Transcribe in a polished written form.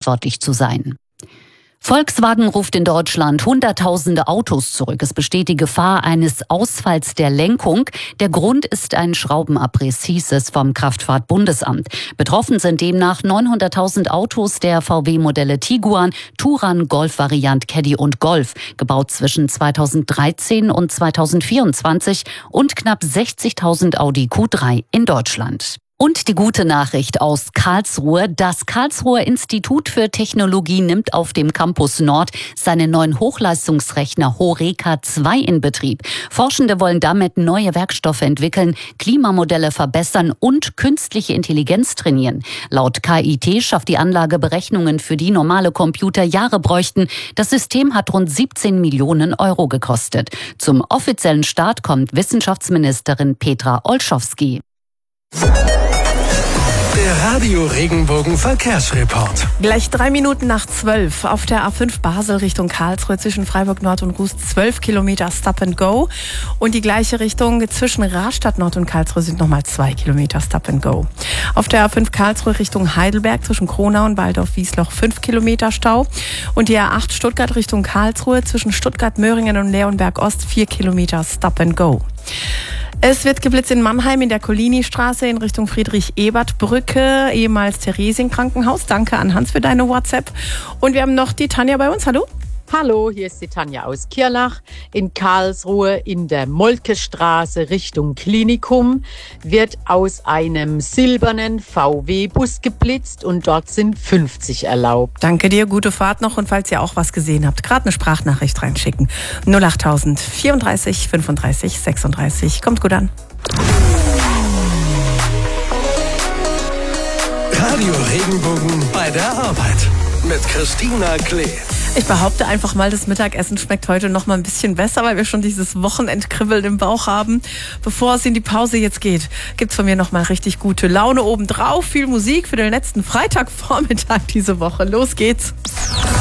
verantwortlich zu sein. Volkswagen ruft in Deutschland Hunderttausende Autos zurück. Es besteht die Gefahr eines Ausfalls der Lenkung. Der Grund ist ein Schraubenabriss, hieß es vom Kraftfahrtbundesamt. Betroffen sind demnach 900.000 Autos der VW-Modelle Tiguan, Touran, Golf-Variant, Caddy und Golf, gebaut zwischen 2013 und 2024 und knapp 60.000 Audi Q3 in Deutschland. Und die gute Nachricht aus Karlsruhe. Das Karlsruher Institut für Technologie nimmt auf dem Campus Nord seinen neuen Hochleistungsrechner Horeca 2 in Betrieb. Forschende wollen damit neue Werkstoffe entwickeln, Klimamodelle verbessern und künstliche Intelligenz trainieren. Laut KIT schafft die Anlage Berechnungen, für die normale Computer Jahre bräuchten. Das System hat rund 17 Millionen Euro gekostet. Zum offiziellen Start kommt Wissenschaftsministerin Petra Olschowski. Der Radio Regenbogen Verkehrsreport. Gleich 3 Minuten nach 12 auf der A5 Basel Richtung Karlsruhe zwischen Freiburg Nord und Ruß 12 Kilometer Stop and Go. Und die gleiche Richtung zwischen Rastatt Nord und Karlsruhe sind nochmal 2 Kilometer Stop and Go. Auf der A5 Karlsruhe Richtung Heidelberg zwischen Kronau und Waldorf-Wiesloch 5 Kilometer Stau. Und die A8 Stuttgart Richtung Karlsruhe zwischen Stuttgart-Möhringen und Leonberg Ost 4 Kilometer Stop and Go. Es wird geblitzt in Mannheim in der Collini-Straße in Richtung Friedrich-Ebert-Brücke, ehemals Theresien-Krankenhaus. Danke an Hans für deine WhatsApp. Und wir haben noch die Tanja bei uns. Hallo? Hallo, hier ist die Tanja aus Kirlach. In Karlsruhe in der Moltkestraße Richtung Klinikum wird aus einem silbernen VW-Bus geblitzt und dort sind 50 erlaubt. Danke dir, gute Fahrt noch. Und falls ihr auch was gesehen habt, gerade eine Sprachnachricht reinschicken. 08000 34 35 36. Kommt gut an. Radio Regenbogen bei der Arbeit mit Christina Klee. Ich behaupte einfach mal, das Mittagessen schmeckt heute noch mal ein bisschen besser, weil wir schon dieses Wochenendkribbeln im Bauch haben. Bevor es in die Pause jetzt geht, gibt's von mir noch mal richtig gute Laune obendrauf. Viel Musik für den letzten Freitagvormittag diese Woche. Los geht's.